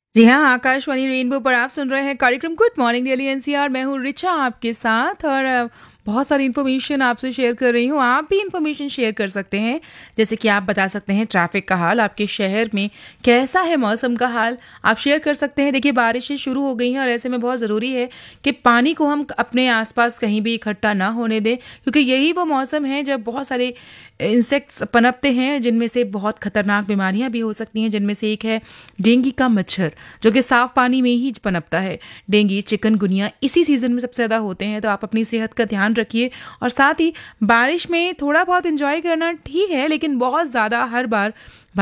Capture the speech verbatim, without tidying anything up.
जी हाँ, आकाशवाणी रेनबो पर आप सुन रहे हैं कार्यक्रम गुड मॉर्निंग दिल्ली एनसीआर। मैं हूँ रिचा आपके साथ और अ, बहुत सारी इन्फॉर्मेशन आपसे शेयर कर रही हूँ। आप भी इन्फॉर्मेशन शेयर कर सकते हैं, जैसे कि आप बता सकते हैं ट्रैफिक का हाल, आपके शहर में कैसा है मौसम का हाल, आप शेयर कर सकते हैं। देखिए, बारिशें शुरू हो गई हैं और ऐसे में बहुत ज़रूरी है कि पानी को हम अपने आसपास कहीं भी इकट्ठा ना होने दें, क्योंकि यही वो मौसम है जब बहुत सारे इंसेक्ट्स पनपते हैं, जिनमें से बहुत खतरनाक बीमारियां भी हो सकती हैं, जिनमें से एक है डेंगू का मच्छर, जो कि साफ पानी में ही पनपता है। डेंगू, चिकनगुनिया इसी सीजन में सबसे ज़्यादा होते हैं, तो आप अपनी सेहत का ध्यान रखिए। और साथ ही बारिश में थोड़ा बहुत एंजॉय करना ठीक है, लेकिन बहुत ज़्यादा हर बार